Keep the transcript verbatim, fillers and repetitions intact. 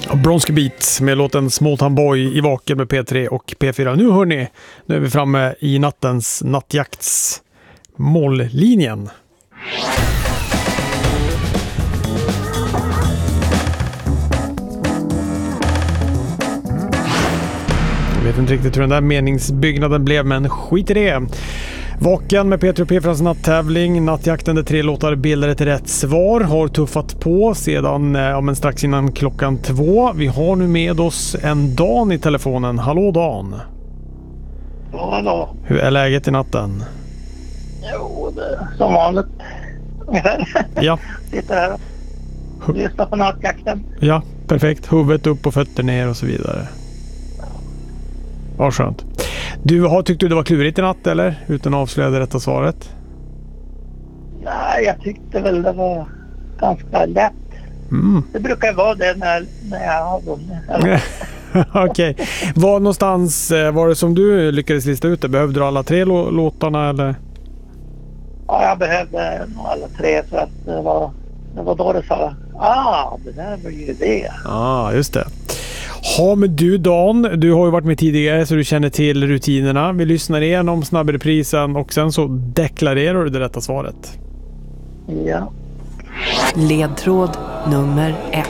Bronski Beat med låten Small Town Boy i Vaken med P tre och P fyra. Nu hör ni, nu är vi framme i nattens nattjakts mållinjen. Jag vet inte riktigt hur den där meningsbyggnaden blev, men skit i det. Vaken med P tre och P fyras natttävling. Nattjakten där tre låtar bildar ett rätt svar. Har tuffat på sedan ja, men strax innan klockan två. Vi har nu med oss en Dan i telefonen. Hallå Dan. Ja, hallå. Hur är läget i natten? Jo, det är som vanligt. Ungefär. Ja. Sitter här och lyssnar på nattjakten. Ja, perfekt. Huvudet upp och fötter ner och så vidare. Vad skönt. Du, har tyckt du det var klurigt i natt eller? Utan att avslöja det rätta svaret. Nej, jag tyckte väl det var ganska lätt. Mm. Det brukar vara det när, när jag har vunnit. Okej. Okay. Var någonstans var det som du lyckades lista ut det? Behövde du alla tre lå- låtarna eller? Ja, jag behövde nog alla tre för att det var, det var då det sa ah, det där var ju det. Ja, ah, just det. Ja, men du Dan, du har ju varit med tidigare så du känner till rutinerna. Vi lyssnar igenom snabbreprisen och sen så deklarerar du det rätta svaret. Ja. Ledtråd nummer ett.